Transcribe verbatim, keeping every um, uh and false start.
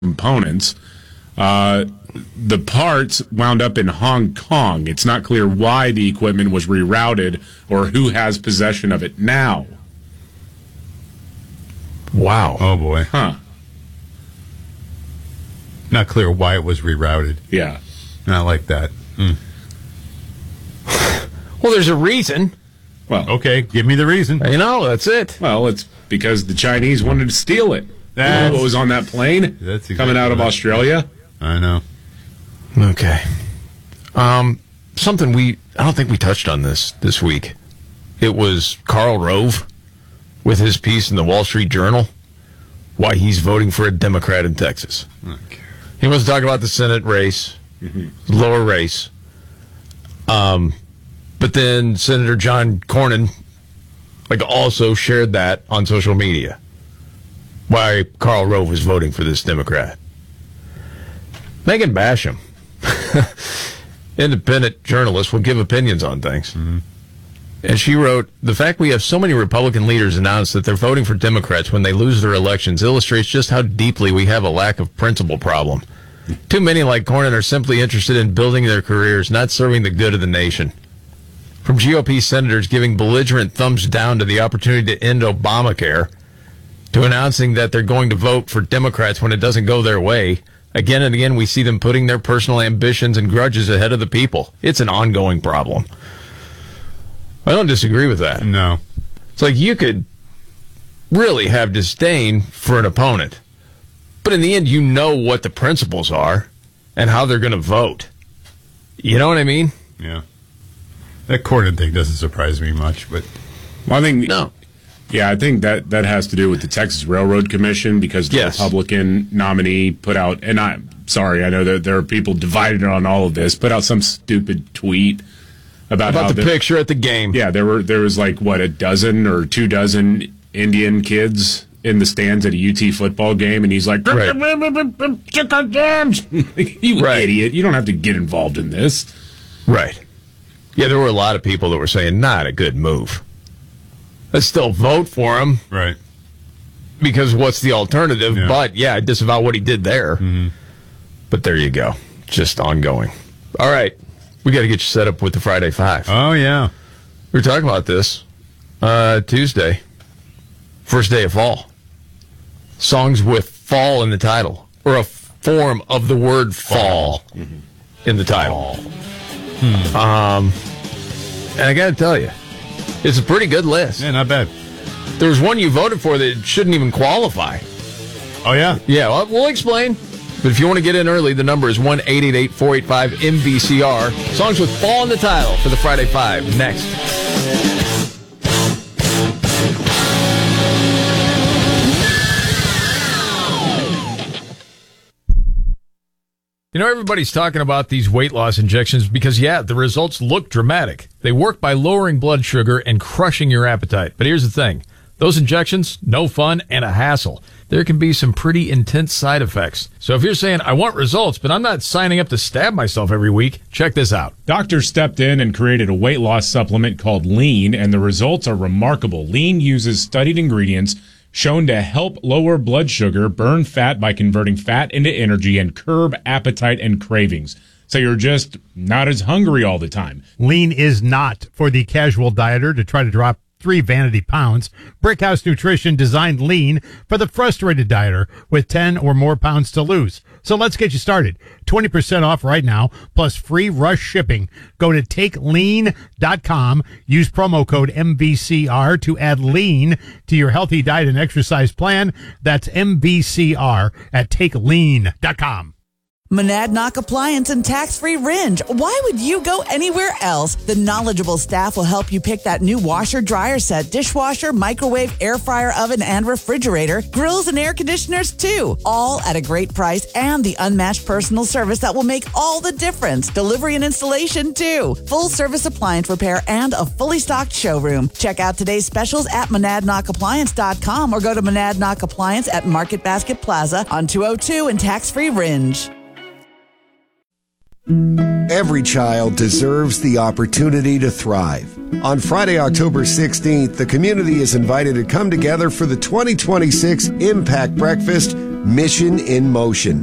components. Uh, the parts wound up in Hong Kong. It's not clear why the equipment was rerouted or who has possession of it now. Wow. Oh, boy. Huh. Not clear why it was rerouted. Yeah. Not like that. Mm. Well, there's a reason. Well, Okay, give me the reason. You know, that's it. well, it's because the Chinese wanted to steal it. That's- You know what was on that plane That's exactly coming out of right. Australia? I know. Okay. Um, something we, I don't think we touched on this this week. It was Karl Rove with his piece in the Wall Street Journal, why he's voting for a Democrat in Texas. Okay. He wants to talk about the Senate race, mm-hmm. lower race. Um, but then Senator John Cornyn, like, also shared that on social media, why Karl Rove was voting for this Democrat. Megan Basham, independent journalist, will give opinions on things. Mm-hmm. And she wrote, the fact we have so many Republican leaders announce that they're voting for Democrats when they lose their elections illustrates just how deeply we have a lack of principle problem. Too many, like Cornyn, are simply interested in building their careers, not serving the good of the nation. From G O P senators giving belligerent thumbs down to the opportunity to end Obamacare, to announcing that they're going to vote for Democrats when it doesn't go their way, again and again we see them putting their personal ambitions and grudges ahead of the people. It's an ongoing problem. I don't disagree with that. No. It's like you could really have disdain for an opponent, but in the end, you know what the principles are and how they're going to vote. You know what I mean? Yeah. That Cornyn thing doesn't surprise me much, but... Well, I think... No. Yeah, I think that, that has to do with the Texas Railroad Commission because the Yes. Republican nominee put out, and I'm sorry, I know that there are people divided on all of this, put out some stupid tweet about, About how the picture at the game. Yeah, there were there was like what a dozen or two dozen Indian kids in the stands at a U T football game, and he's like, Right. "You Right. idiot! You don't have to get involved in this." Right. Yeah, there were a lot of people that were saying, not a good move. Let's still vote for him Right. because what's the alternative? Yeah. But, yeah, I disavow what he did there. Mm-hmm. But there you go. Just ongoing. All right. We got to get you set up with the Friday Five. Oh, yeah. We were talking about this uh, Tuesday, first day of fall. Songs with fall in the title, or a form of the word fall, fall. Mm-hmm. in the title. Hmm. Um, and I got to tell you, it's a pretty good list. Yeah, not bad. There was one you voted for that shouldn't even qualify. Oh, yeah? Yeah, well, we'll explain. But if you want to get in early, the number is one eight eight eight, four eight five, M V C R. Songs with fall in the title for the Friday Five. Next. You know, everybody's talking about these weight loss injections because, yeah, the results look dramatic. They work by lowering blood sugar and crushing your appetite. But here's the thing. Those injections, no fun and a hassle. There can be some pretty intense side effects. So if you're saying, I want results, but I'm not signing up to stab myself every week, check this out. Doctors stepped in and created a weight loss supplement called Lean, and the results are remarkable. Lean uses studied ingredients shown to help lower blood sugar, burn fat by converting fat into energy, and curb appetite and cravings. So you're just not as hungry all the time. Lean is not for the casual dieter to try to drop three vanity pounds. Brickhouse Nutrition designed Lean for the frustrated dieter with ten or more pounds to lose. So let's get you started. twenty percent off right now, plus free rush shipping. Go to take lean dot com. Use promo code M V C R to add Lean to your healthy diet and exercise plan. That's M V C R at take lean dot com. Monadnock Appliance and Tax-Free Ringe. Why would you go anywhere else? The knowledgeable staff will help you pick that new washer, dryer set, dishwasher, microwave, air fryer, oven, and refrigerator, grills and air conditioners too. All at a great price and the unmatched personal service that will make all the difference. Delivery and installation too. Full service appliance repair and a fully stocked showroom. Check out today's specials at monadnock appliance dot com or go to Monadnock Appliance at Market Basket Plaza on two oh two and Tax-Free Ringe. Every child deserves the opportunity to thrive. On Friday, October sixteenth, the community is invited to come together for the twenty twenty-six Impact Breakfast Mission in Motion.